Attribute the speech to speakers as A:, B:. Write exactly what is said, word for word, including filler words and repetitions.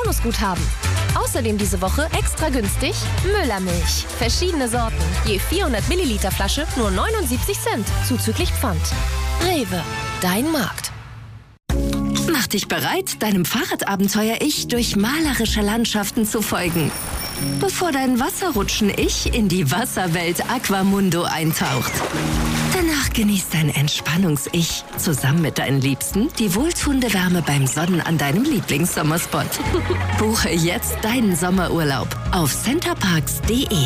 A: Bonusguthaben. Außerdem diese Woche extra günstig Müllermilch. Verschiedene Sorten. Je vierhundert Milliliter Flasche nur neunundsiebzig Cent. Zuzüglich Pfand. Rewe. Dein Markt.
B: Mach dich bereit, deinem Fahrradabenteuer-Ich durch malerische Landschaften zu folgen. Bevor dein Wasserrutschen-Ich in die Wasserwelt Aquamundo eintaucht. Danach genießt dein Entspannungs-Ich zusammen mit deinen Liebsten die wohltuende Wärme beim Sonnen an deinem Lieblingssommerspot. Buche jetzt deinen Sommerurlaub auf centerparks punkt de.